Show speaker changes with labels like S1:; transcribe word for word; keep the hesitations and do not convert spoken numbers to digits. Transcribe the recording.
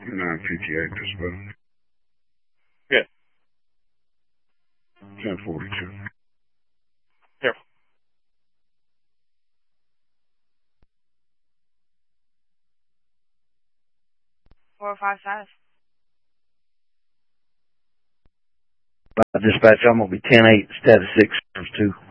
S1: nine fifty-eight, this better.
S2: Yeah.
S1: ten forty-two.
S2: Here.
S3: Four five five.
S4: Dispatch, I'm going to be ten eight, status six, two.